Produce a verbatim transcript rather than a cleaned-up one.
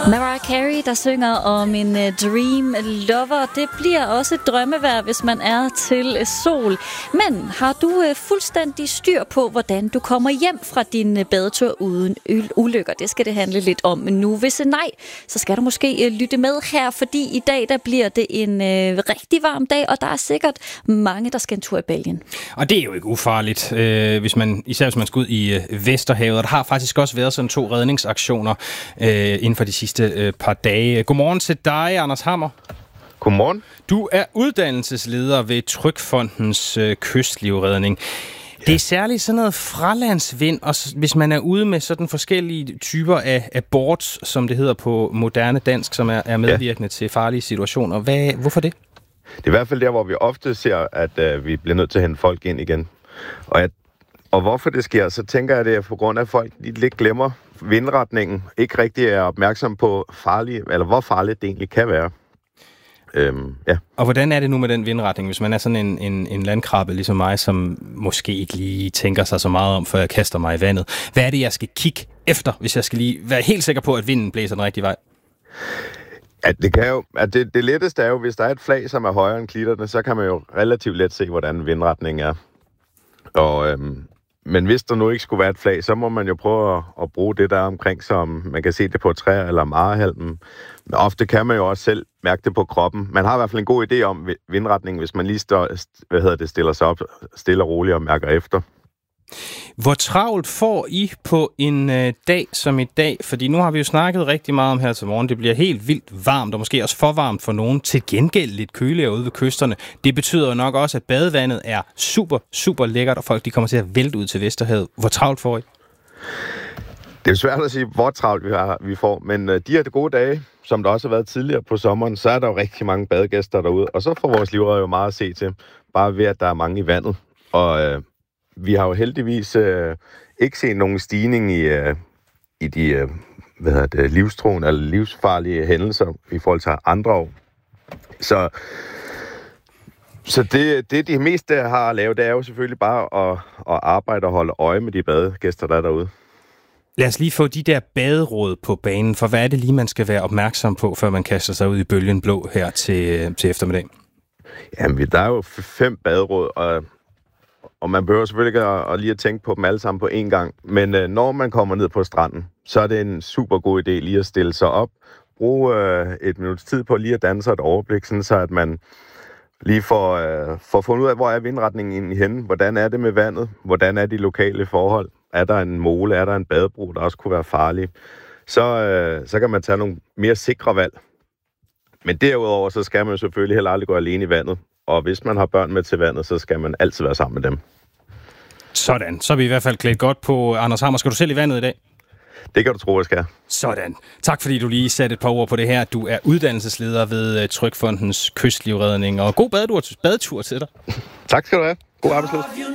Mariah Carey, der synger om en uh, dream lover. Det bliver også drømmevejr, hvis man er til sol. Men har du uh, fuldstændig styr på, hvordan du kommer hjem fra din uh, badetur uden øl- ulykker? Det skal det handle lidt om nu. Hvis uh, nej, så skal du måske uh, lytte med her, fordi i dag der bliver det en uh, rigtig varm dag, og der er sikkert mange, der skal en tur i Belgien. Og det er jo ikke ufarligt, øh, hvis man, især hvis man skal ud i øh, Vesterhavet. Der har faktisk også været sådan to redningsaktioner øh, inden for de sidste øh, par dage. Godmorgen til dig, Anders Hammer. Godmorgen. Du er uddannelsesleder ved Trygfondens øh, kystlivredning. Ja. Det er særligt sådan noget fralandsvind, og hvis man er ude med sådan forskellige typer af, af boards, som det hedder på moderne dansk, som er, er medvirkende ja. til farlige situationer. Hvad, hvorfor det? Det er i hvert fald der, hvor vi ofte ser, at øh, vi bliver nødt til at hente folk ind igen. Og, at, og hvorfor det sker, så tænker jeg, at det er på grund af, at folk lidt glemmer vindretningen, ikke rigtig er opmærksom på farlige, eller hvor farligt det egentlig kan være. Øhm, ja. Og hvordan er det nu med den vindretning, hvis man er sådan en, en, en landkrabbe ligesom mig, som måske ikke lige tænker sig så meget om, før jeg kaster mig i vandet? Hvad er det, jeg skal kigge efter, hvis jeg skal lige være helt sikker på, at vinden blæser den rigtige vej? At det, kan jo, at det, det letteste er jo, hvis der er et flag, som er højere end klitterne, så kan man jo relativt let se, hvordan vindretningen er. Og, øhm, men hvis der nu ikke skulle være et flag, så må man jo prøve at, at bruge det der omkring, som man kan se det på træer eller marehalmen. Men ofte kan man jo også selv mærke det på kroppen. Man har i hvert fald en god idé om vindretningen, hvis man lige står, hvad hedder det, stiller sig op stille og roligt og mærker efter. Hvor travlt får I på en øh, dag som i dag? Fordi nu har vi jo snakket rigtig meget om her til morgen. Det bliver helt vildt varmt, og måske også for varmt for nogen. Til gengæld lidt køligere ude ved kysterne. Det betyder jo nok også, at badevandet er super, super lækkert, og folk de kommer til at vælte ud til Vesterhavet. Hvor travlt får I? Det er svært at sige, hvor travlt vi, har, vi får, men øh, de her gode dage, som der også har været tidligere på sommeren, så er der jo rigtig mange badegæster derude, og så får vores livredder jo meget at se til, bare ved at der er mange i vandet. Og øh, vi har jo heldigvis øh, ikke set nogen stigning i, øh, i de øh, hvad hedder det, livstruende eller livsfarlige hændelser i forhold til andre år. Så, så det, det, de meste har at lave, det er jo selvfølgelig bare at, at arbejde og holde øje med de badegæster, der er derude. Lad os lige få de der baderåd på banen, for hvad er det lige, man skal være opmærksom på, før man kaster sig ud i bølgen blå her til, til eftermiddag? Jamen, der er jo fem baderåd, og Og man behøver selvfølgelig ikke at, at lige at tænke på dem alle sammen på én gang. Men øh, når man kommer ned på stranden, så er det en super god idé lige at stille sig op. Bruge øh, et minuts tid på lige at danne sig et overblik, sådan så at man lige får, øh, får fundet ud af, hvor er vindretningen egentlig henne. Hvordan er det med vandet? Hvordan er de lokale forhold? Er der en mole? Er der en badebro, der også kunne være farlig? Så, øh, så kan man tage nogle mere sikre valg. Men derudover, så skal man selvfølgelig heller aldrig gå alene i vandet. Og hvis man har børn med til vandet, så skal man altid være sammen med dem. Sådan. Så er vi i hvert fald klædt godt på. Anders Hammer, skal du selv i vandet i dag? Det kan du tro, jeg skal. Sådan. Tak fordi du lige satte et par ord på det her. Du er uddannelsesleder ved Trygfondens kystlivredning. Og god badetur, badetur til dig. Tak skal du have. God arbejdsløs.